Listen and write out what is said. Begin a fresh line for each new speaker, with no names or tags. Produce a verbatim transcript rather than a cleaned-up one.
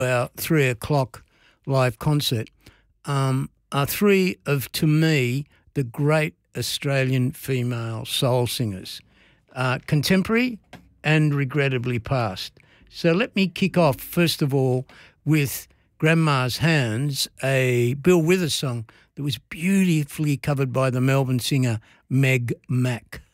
our three o'clock live concert um, are three of, to me, the great Australian female soul singers, uh, contemporary and regrettably past. So let me kick off, first of all, with Grandma's Hands, a Bill Withers song that was beautifully covered by the Melbourne singer Meg Mac.